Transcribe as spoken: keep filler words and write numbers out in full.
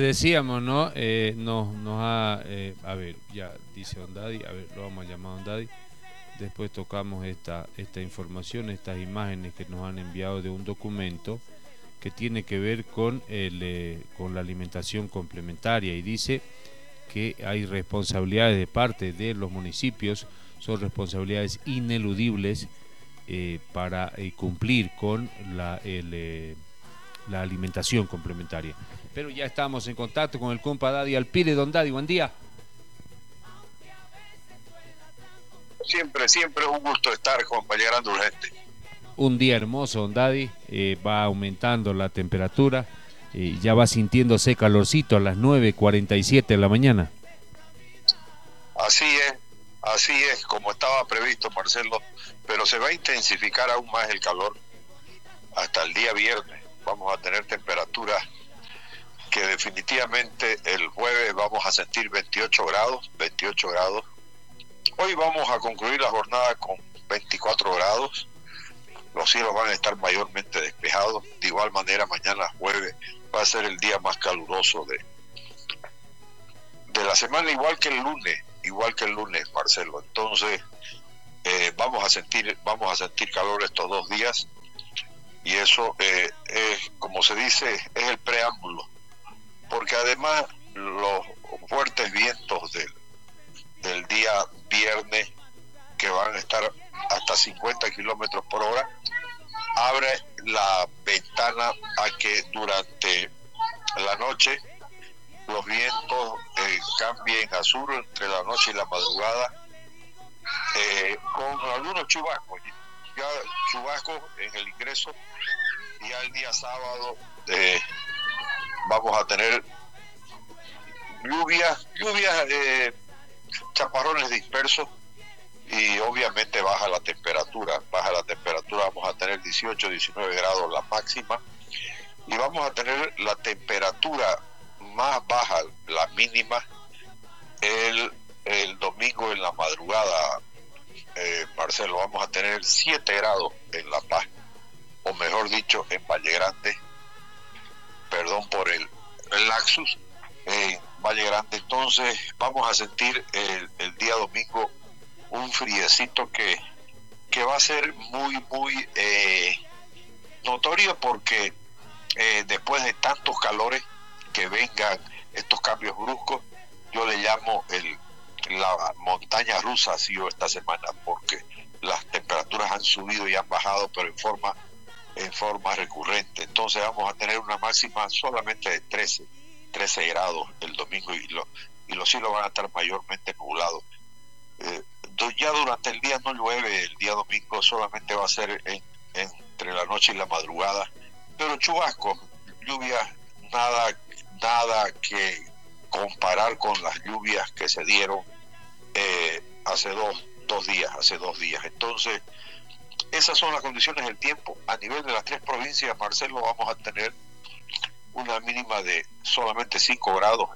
decíamos, ¿no? Eh, nos, nos ha, eh, a ver, ya dice Don Daddy, a ver, lo vamos a llamar a Don Daddy. Después tocamos esta, esta información, estas imágenes que nos han enviado de un documento que tiene que ver con, el, eh, con la alimentación complementaria, y dice que hay responsabilidades de parte de los municipios, son responsabilidades ineludibles eh, para eh, cumplir con la, el, eh, la alimentación complementaria. Pero ya estamos en contacto con el compa Daddy Alpire. Don Daddy, buen día. Siempre, siempre es un gusto estar con Vallegrande Urgente. Un día hermoso, Don Daddy, eh, va aumentando la temperatura, eh, ya va sintiéndose calorcito a las nueve cuarenta y siete de la mañana. Así es, así es como estaba previsto, Marcelo, pero se va a intensificar aún más el calor hasta el día viernes. Vamos a tener temperaturas que definitivamente el jueves vamos a sentir veintiocho grados, veintiocho grados. Hoy vamos a concluir la jornada con veinticuatro grados. Los cielos van a estar mayormente despejados. De igual manera, mañana jueves va a ser el día más caluroso de, de la semana, igual que el lunes, igual que el lunes, Marcelo. Entonces, eh, vamos a sentir, vamos a sentir calor estos dos días, y eso eh, es, como se dice, es el preámbulo, porque además los fuertes vientos del, del día viernes, que van a estar hasta cincuenta kilómetros por hora, abre la ventana a que durante la noche los vientos eh, cambien a sur entre la noche y la madrugada, eh, con algunos chubascos, ya chubascos en el ingreso, y ya el día sábado eh, vamos a tener lluvias, lluvias, eh, chaparrones dispersos, y obviamente baja la temperatura, baja la temperatura, vamos a tener dieciocho, diecinueve grados la máxima, y vamos a tener la temperatura más baja, la mínima, el, el domingo en la madrugada, eh, Marcelo, vamos a tener siete grados en La Paz, o mejor dicho, en Vallegrande, perdón por el, el laxus, en Vallegrande. Entonces vamos a sentir el, el día domingo un friecito que, que va a ser muy, muy eh, notorio, porque eh, después de tantos calores que vengan estos cambios bruscos, yo le llamo el, la montaña rusa ha sido esta semana, porque las temperaturas han subido y han bajado, pero en forma, en forma recurrente. Entonces vamos a tener una máxima solamente de trece, trece grados el domingo, y, lo, y los cielos van a estar mayormente nublados. Eh, ya durante el día no llueve, el día domingo solamente va a ser en, en, entre la noche y la madrugada, pero chubascos, lluvias, nada, nada que comparar con las lluvias que se dieron eh, hace dos, dos días, hace dos días. Entonces, esas son las condiciones del tiempo. A nivel de las tres provincias, Marcelo, vamos a tener una mínima de solamente cinco grados